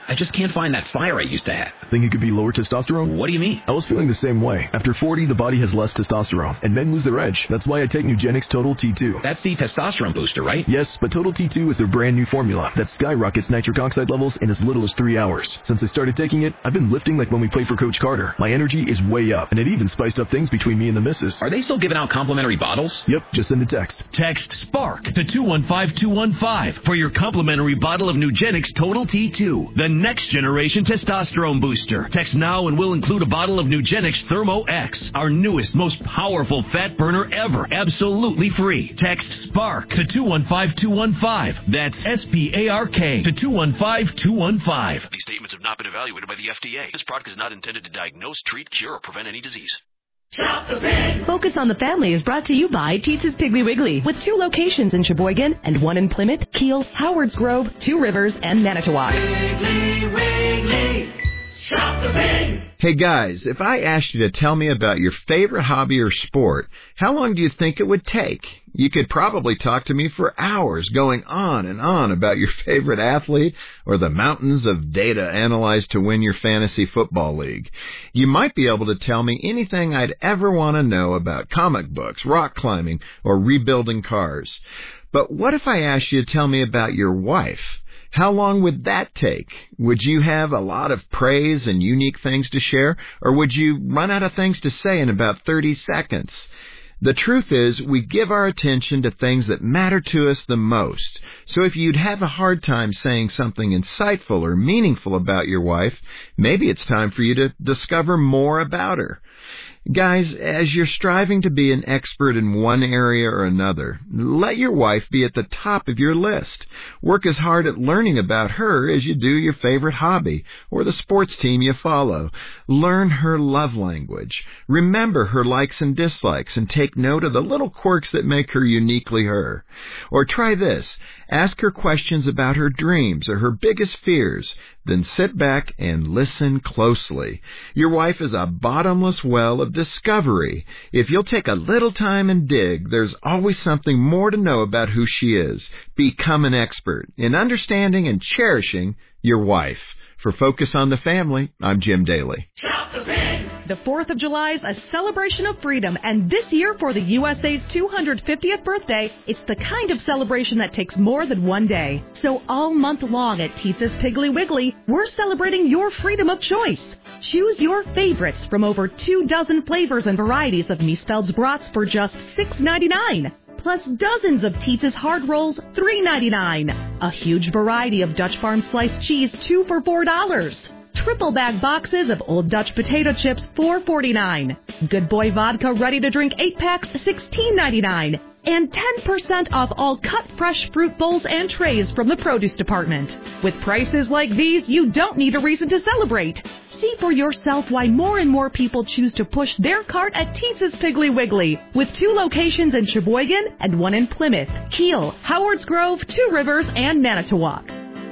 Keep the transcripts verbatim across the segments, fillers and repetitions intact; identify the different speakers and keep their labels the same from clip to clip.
Speaker 1: I just can't find that fire I used to have.
Speaker 2: Think it could be lower testosterone?
Speaker 1: What do you mean?
Speaker 2: I was feeling the same way. After forty, the body has less testosterone, and men lose their edge. That's why I take Nugenix Total T two.
Speaker 1: That's the testosterone booster, right?
Speaker 2: Yes, but Total T two is their brand new formula that skyrockets nitric oxide levels in as little as three hours. Since I started taking it, I've been lifting like when we played for Coach Carter. My energy is way up, and it even spiced up things between me and the missus.
Speaker 1: Are they still giving out complimentary bottles?
Speaker 2: Yep, just send a text.
Speaker 3: Text SPARK to two one five two one five for your complimentary bottle of Nugenix Total T two, the next generation testosterone booster. Text now and we'll include a bottle of Nugenix Thermo X, our newest, most powerful fat burner ever, absolutely free. Text SPARK to two one five two one five. That's S P A R K to two one five two one five.
Speaker 4: These statements have not been evaluated by the F D A. This product is not intended to diagnose, treat, cure, or prevent any disease.
Speaker 5: Shop the Pig! Focus on the Family is brought to you by Teetz's Piggly Wiggly, with two locations in Sheboygan and one in Plymouth, Kiel, Howards Grove, Two Rivers, and Manitowoc.
Speaker 6: Piggly Wiggly, shop the pig!
Speaker 7: Hey guys, if I asked you to tell me about your favorite hobby or sport, how long do you think it would take? You could probably talk to me for hours, going on and on about your favorite athlete or the mountains of data analyzed to win your fantasy football league. You might be able to tell me anything I'd ever want to know about comic books, rock climbing, or rebuilding cars. But what if I asked you to tell me about your wife? How long would that take? Would you have a lot of praise and unique things to share, or would you run out of things to say in about thirty seconds? The truth is, we give our attention to things that matter to us the most. So if you'd have a hard time saying something insightful or meaningful about your wife, maybe it's time for you to discover more about her. Guys, as you're striving to be an expert in one area or another, let your wife be at the top of your list. Work as hard at learning about her as you do your favorite hobby or the sports team you follow. Learn her love language. Remember her likes and dislikes and take note of the little quirks that make her uniquely her. Or try this. Ask her questions about her dreams or her biggest fears. Then sit back and listen closely. Your wife is a bottomless well of discovery. If you'll take a little time and dig, there's always something more to know about who she is. Become an expert in understanding and cherishing your wife. For Focus on the Family, I'm Jim Daly.
Speaker 6: Shop the Pig!
Speaker 5: The fourth of July is a celebration of freedom, and this year for the U S A's two hundred fiftieth birthday, it's the kind of celebration that takes more than one day. So all month long at Teetz's Piggly Wiggly, we're celebrating your freedom of choice. Choose your favorites from over two dozen flavors and varieties of Miesfeld's brats for just six ninety-nine. Plus dozens of Teetz's hard rolls, three ninety-nine. A huge variety of Dutch Farm sliced cheese, two for four dollars. Triple bag boxes of Old Dutch potato chips, four forty-nine. Good Boy vodka ready to drink eight packs, sixteen ninety-nine. And ten percent off all cut fresh fruit bowls and trays from the produce department. With prices like these, you don't need a reason to celebrate. See for yourself why more and more people choose to push their cart at Teetz's Piggly Wiggly, with two locations in Sheboygan and one in Plymouth, Kiel, Howards Grove, Two Rivers, and Manitowoc.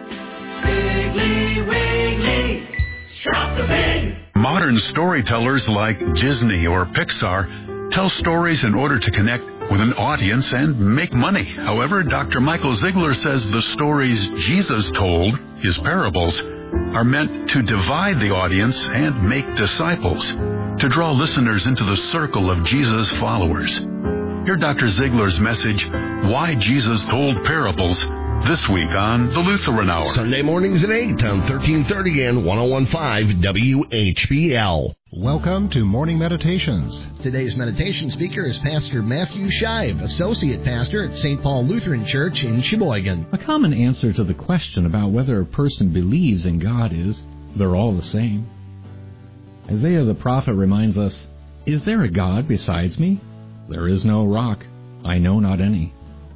Speaker 6: Piggly Wiggly, shop the pig!
Speaker 8: Modern storytellers like Disney or Pixar tell stories in order to connect with an audience and make money. However, Doctor Michael Ziegler says the stories Jesus told, his parables, are meant to divide the audience and make disciples, to draw listeners into the circle of Jesus' followers. Hear Doctor Ziegler's message, Why Jesus Told Parables, this week on The Lutheran Hour.
Speaker 9: Sunday mornings at eight on thirteen thirty and ten fifteen W H B L.
Speaker 10: Welcome to Morning Meditations.
Speaker 11: Today's meditation speaker is Pastor Matthew Shive, Associate Pastor at Saint Paul Lutheran Church in Sheboygan.
Speaker 12: A common answer to the question about whether a person believes in God is, they're all the same. Isaiah the prophet reminds us, Is there a God besides me? There is no rock, I know not any.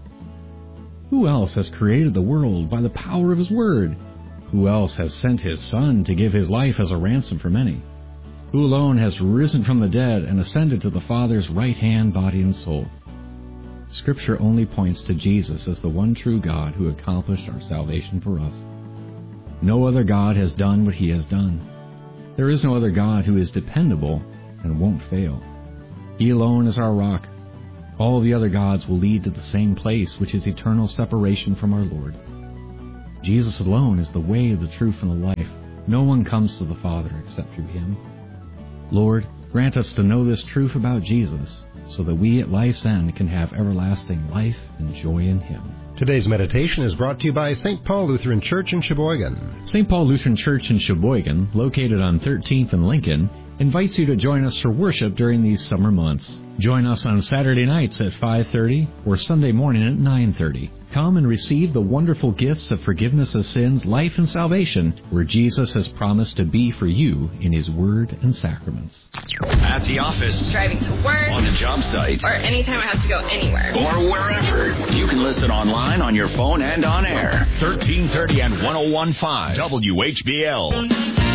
Speaker 12: Who else has created the world by the power of his word? Who else has sent his Son to give his life as a ransom for many? Who alone has risen from the dead and ascended to the Father's right hand, body, and soul? Scripture only points to Jesus as the one true God who accomplished our salvation for us. No other God has done what he has done. There is no other God who is dependable and won't fail. He alone is our rock. All the other gods will lead to the same place, which is eternal separation from our Lord. Jesus alone is the way, the truth, and the life. No one comes to the Father except through him. Lord, grant us to know this truth about Jesus, so that we at life's end can have everlasting life and joy in him.
Speaker 10: Today's meditation is brought to you by Saint Paul Lutheran Church in Sheboygan.
Speaker 12: Saint Paul Lutheran Church in Sheboygan, located on thirteenth and Lincoln, invites you to join us for worship during these summer months. Join us on Saturday nights at five thirty or Sunday morning at nine thirty. Come and receive the wonderful gifts of forgiveness of sins, life, and salvation, where Jesus has promised to be for you in his word and sacraments.
Speaker 1: At the office,
Speaker 13: driving to work,
Speaker 1: on the job site,
Speaker 13: or anytime I have to go anywhere,
Speaker 1: or wherever. You can listen online, on your phone, and on air. thirteen thirty and one oh one point five W H B L.